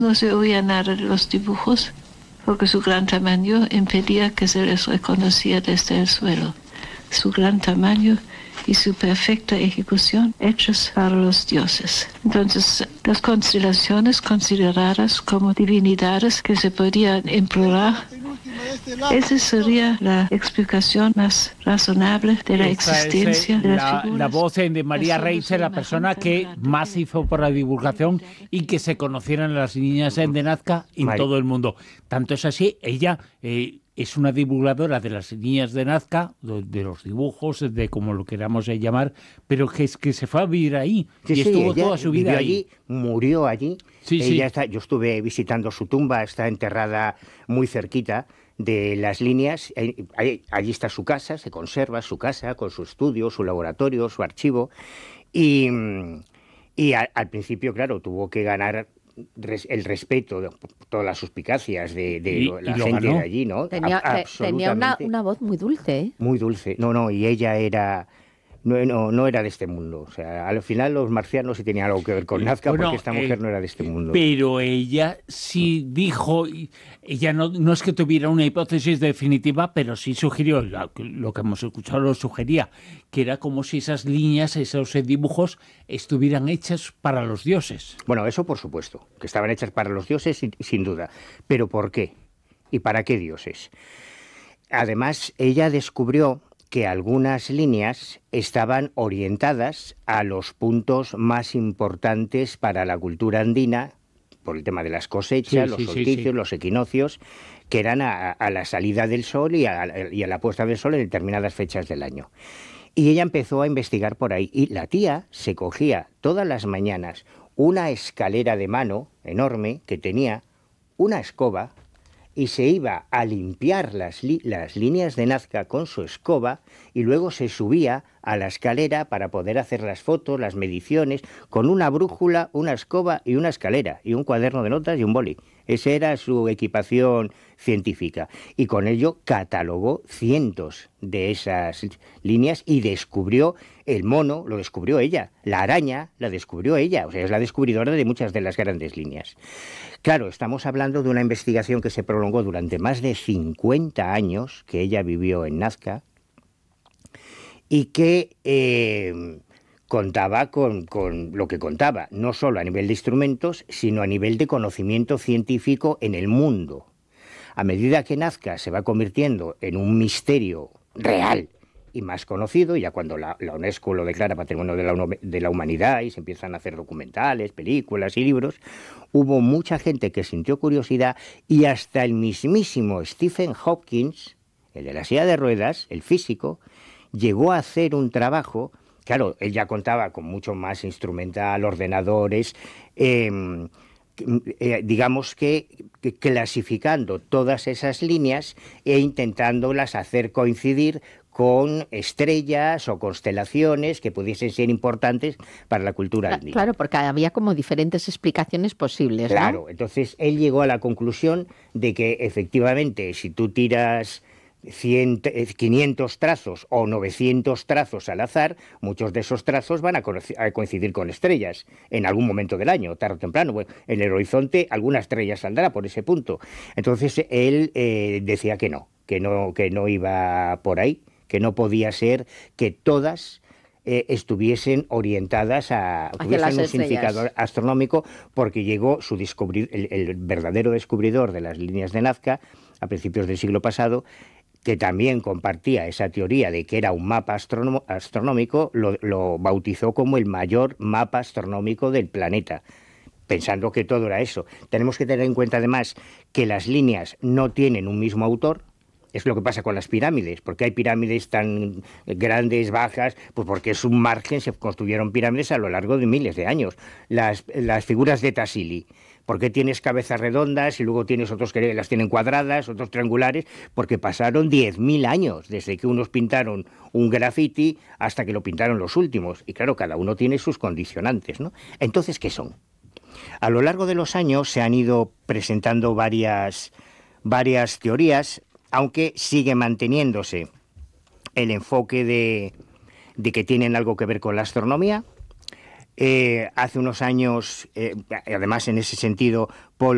No se oía nada de los dibujos porque su gran tamaño impedía que se les reconociera desde el suelo. Su gran tamaño y su perfecta ejecución hechos para los dioses. Entonces, las constelaciones consideradas como divinidades que se podían implorar, esa sería la explicación más razonable de la existencia de las figuras. La voz de María Reitze, la persona que más hizo por la divulgación y que se conocieran las niñas de Nazca en todo el mundo. Tanto es así, ella es una divulgadora de las niñas de Nazca, de los dibujos, de como lo queramos llamar, pero que se fue a vivir ahí y estuvo toda su vida allí. Murió allí. Sí, ella está, yo estuve visitando su tumba, está enterrada muy cerquita de las líneas. Allí está su casa, se conserva su casa con su estudio, su laboratorio, su archivo. Y al principio, claro, tuvo que ganar el respeto de todas las suspicacias de la gente de allí, ¿no? Tenía una voz muy dulce, ¿eh? Muy dulce. No, y ella era... No era de este mundo. O sea, al final los marcianos sí tenían algo que ver con Nazca, porque esta mujer no era de este mundo. Pero ella sí dijo, ella no es que tuviera una hipótesis definitiva, pero sí sugirió, lo que hemos escuchado lo sugería, que era como si esas líneas, esos dibujos, estuvieran hechas para los dioses. Bueno, eso por supuesto, que estaban hechas para los dioses, sin duda. ¿Pero por qué? ¿Y para qué dioses? Además, ella descubrió que algunas líneas estaban orientadas a los puntos más importantes para la cultura andina, por el tema de las cosechas, los solsticios, los equinoccios, que eran a la salida del sol y a la puesta del sol en determinadas fechas del año. Y ella empezó a investigar por ahí, y la tía se cogía todas las mañanas una escalera de mano enorme que tenía una escoba, y se iba a limpiar las líneas de Nazca con su escoba, y luego se subía a la escalera para poder hacer las fotos, las mediciones, con una brújula, una escoba y una escalera, y un cuaderno de notas y un boli. Esa era su equipación científica. Y con ello catalogó cientos de esas líneas y descubrió el mono, lo descubrió ella. La araña la descubrió ella. O sea, es la descubridora de muchas de las grandes líneas. Claro, estamos hablando de una investigación que se prolongó durante más de 50 años, que ella vivió en Nazca, y que contaba con lo que contaba, no solo a nivel de instrumentos, sino a nivel de conocimiento científico en el mundo. A medida que Nazca se va convirtiendo en un misterio real y más conocido, ya cuando la UNESCO lo declara Patrimonio de la Humanidad y se empiezan a hacer documentales, películas y libros, hubo mucha gente que sintió curiosidad, y hasta el mismísimo Stephen Hawking, el de la silla de ruedas, el físico, llegó a hacer un trabajo. Claro, él ya contaba con mucho más instrumental, ordenadores, digamos que clasificando todas esas líneas e intentándolas hacer coincidir con estrellas o constelaciones que pudiesen ser importantes para la cultura andina. Claro, porque había como diferentes explicaciones posibles, ¿no? Claro, entonces él llegó a la conclusión de que efectivamente si tú tiras 500 trazos o 900 trazos al azar, muchos de esos trazos van a coincidir con estrellas en algún momento del año, tarde o temprano. Bueno, en el horizonte alguna estrella saldrá por ese punto. Entonces él decía que no iba por ahí, que no podía ser que todas estuviesen orientadas tuviesen un significado astronómico, porque llegó el verdadero descubridor de las líneas de Nazca a principios del siglo pasado, que también compartía esa teoría de que era un mapa astronómico, lo bautizó como el mayor mapa astronómico del planeta, pensando que todo era eso. Tenemos que tener en cuenta además que las líneas no tienen un mismo autor. Es lo que pasa con las pirámides. ¿Por qué hay pirámides tan grandes, bajas? Pues porque es un margen, se construyeron pirámides a lo largo de miles de años. Las figuras de Tassili. ¿Por qué tienes cabezas redondas y luego tienes otros que las tienen cuadradas, otros triangulares? Porque pasaron 10.000 años desde que unos pintaron un graffiti hasta que lo pintaron los últimos. Y claro, cada uno tiene sus condicionantes, ¿no? Entonces, ¿qué son? A lo largo de los años se han ido presentando varias teorías, aunque sigue manteniéndose el enfoque de que tienen algo que ver con la astronomía. Hace unos años, además en ese sentido,